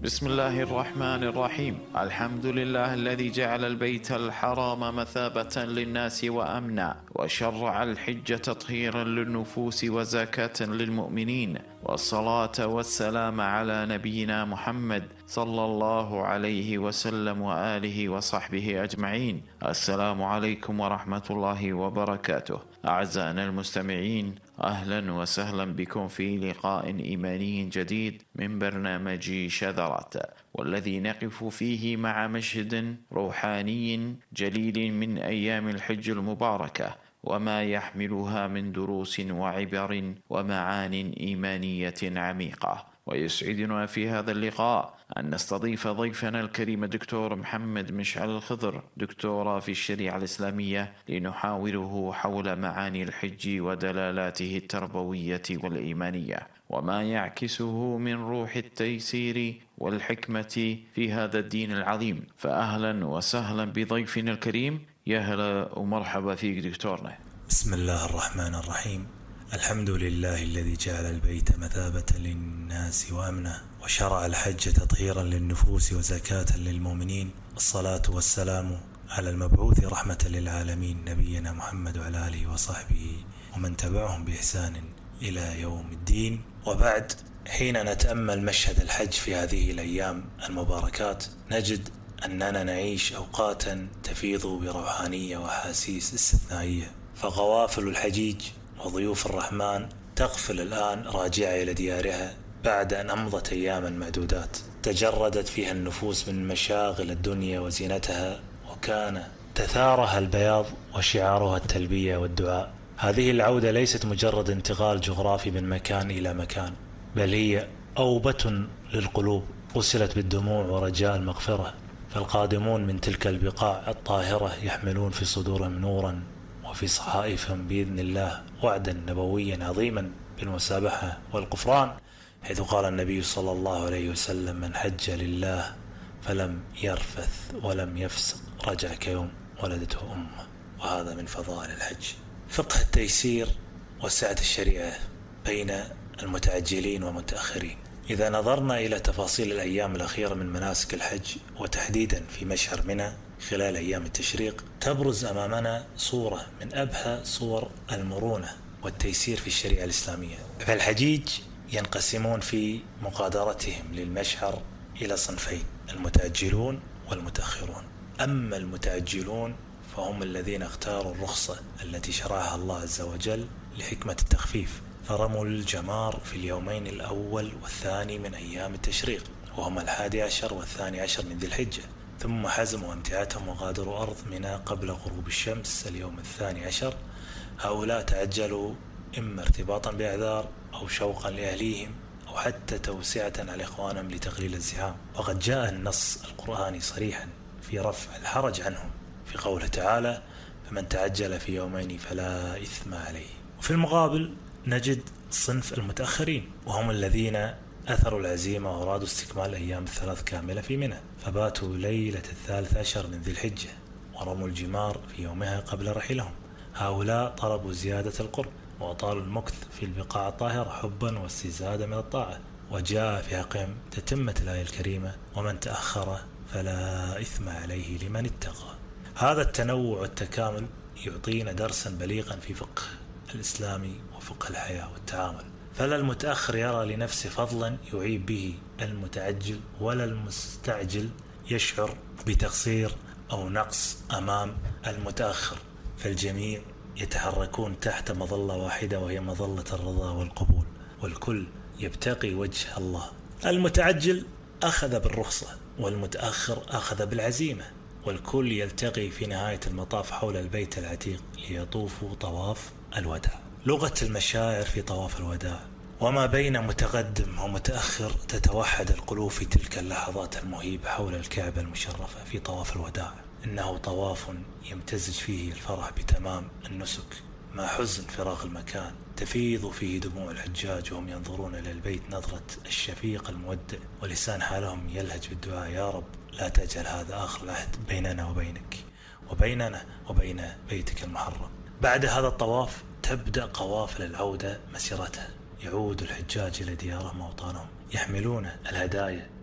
بسم الله الرحمن الرحيم. الحمد لله الذي جعل البيت الحرام مثابة للناس وأمنا، وشرع الحج تطهيرا للنفوس وزكاة للمؤمنين، والصلاة والسلام على نبينا محمد صلى الله عليه وسلم وآله وصحبه أجمعين. السلام عليكم ورحمة الله وبركاته. أعزائنا المستمعين، أهلا وسهلا بكم في لقاء إيماني جديد من برنامج شذرات، والذي نقف فيه مع مشهد روحاني جليل من أيام الحج المباركة، وما يحملها من دروس وعبر ومعان إيمانية عميقة. ويسعدنا في هذا اللقاء أن نستضيف ضيفنا الكريم الدكتور محمد مشعل الخضر، دكتوراه في الشريعة الإسلامية، لنحاوره حول معاني الحج ودلالاته التربوية والإيمانية، وما يعكسه من روح التيسير والحكمة في هذا الدين العظيم. فأهلا وسهلا بضيفنا الكريم. يا هلا ومرحبا فيك دكتورنا. بسم الله الرحمن الرحيم. الحمد لله الذي جعل البيت مثابة للناس وأمنا، وشرع الحج تطهيرا للنفوس وزكاة للمؤمنين، الصلاة والسلام على المبعوث رحمة للعالمين نبينا محمد وعلى آله وصحبه ومن تبعهم بإحسان إلى يوم الدين. وبعد، حين نتأمل مشهد الحج في هذه الأيام المباركات نجد أننا نعيش أوقاتا تفيض بروحانية وأحاسيس استثنائية، فقوافل الحجيج وضيوف الرحمن تقفل الآن راجعة إلى ديارها بعد أن أمضت أياما معدودات تجردت فيها النفوس من مشاغل الدنيا وزينتها، وكان تثارها البياض وشعارها التلبية والدعاء. هذه العودة ليست مجرد انتقال جغرافي من مكان إلى مكان، بل هي أوبة للقلوب غسلت بالدموع ورجاء المغفرة. فالقادمون من تلك البقاع الطاهرة يحملون في صدورهم نورا، وفي صحائفهم بإذن الله وعدا نبويا عظيما بالمسابحة والغفران، حيث قال النبي صلى الله عليه وسلم: من حج لله فلم يرفث ولم يفسق رجع كيوم ولدته أمه. وهذا من فضائل الحج. فقه التيسير وسعة الشريعة بين المتعجلين والمتأخرين. إذا نظرنا إلى تفاصيل الأيام الأخيرة من مناسك الحج، وتحديدا في مشعر منى خلال أيام التشريق، تبرز أمامنا صورة من أبهى صور المرونة والتيسير في الشريعة الإسلامية. فالحجيج ينقسمون في مقادرتهم للمشعر إلى صنفين: المتعجلون والمتأخرون. أما المتعجلون فهم الذين اختاروا الرخصة التي شرعها الله عز وجل لحكمة التخفيف، فرموا الجمار في اليومين الأول والثاني من أيام التشريق، وهما 11 و12 من ذي الحجة، ثم حزموا أمتعتهم وغادروا أرض منى قبل غروب الشمس اليوم 12. هؤلاء تعجلوا إما ارتباطا بأعذار أو شوقا لأهليهم أو حتى توسعة على إخوانهم لتقليل الزحام. وقد جاء النص القرآني صريحا في رفع الحرج عنهم في قوله تعالى: فمن تعجل في يومين فلا إثم عليه. وفي المقابل نجد صنف المتأخرين، وهم الذين أثروا العزيمة وأرادوا استكمال أيام الثلاث كاملة في منى، فباتوا ليلة 13 من ذي الحجة ورموا الجمار في يومها قبل رحيلهم. هؤلاء طلبوا زيادة القرب وأطالوا المكث في البقاع الطاهرة حبا واستزادة من الطاعة، وجاء في حقهم تتمة الآية الكريمة: ومن تأخر فلا إثم عليه لمن اتقى. هذا التنوع والتكامل يعطينا درسا بليغا في فقه الإسلامي وفقه الحياة والتعامل. فلا المتأخر يرى لنفسه فضلا يعيب به المتعجل، ولا المستعجل يشعر بتقصير أو نقص أمام المتأخر، فالجميع يتحركون تحت مظلة واحدة، وهي مظلة الرضا والقبول، والكل يبتغي وجه الله. المتعجل أخذ بالرخصة، والمتأخر أخذ بالعزيمة، والكل يلتقي في نهاية المطاف حول البيت العتيق ليطوفوا طواف الوداع. لغة المشاعر في طواف الوداع، وما بين متقدم ومتأخر تتوحد القلوب في تلك اللحظات المهيبة حول الكعبة المشرفة في طواف الوداع. إنه طواف يمتزج فيه الفرح بتمام النسك مع حزن فراغ المكان، تفيض فيه دموع الحجاج وهم ينظرون إلى البيت نظرة الشفيق المودع، ولسان حالهم يلهج بالدعاء: يا رب لا تجعل هذا آخر العهد بيننا وبينك، وبيننا وبين بيتك المحرم. بعد هذا الطواف تبدأ قوافل العودة مسيرتها. يعود الحجاج إلى ديارهم وأوطانهم، يحملون الهدايا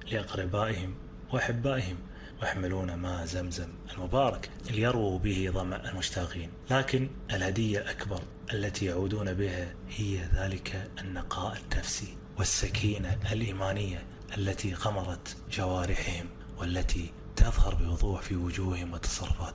لأقربائهم وأحبائهم، ويحملون ماء زمزم المبارك ليرووا به ظمأ المشتاقين. لكن الهدية الأكبر التي يعودون بها هي ذلك النقاء النفسي والسكينة الإيمانية التي غمرت جوارحهم، والتي تظهر بوضوح في وجوههم وتصرفاتهم.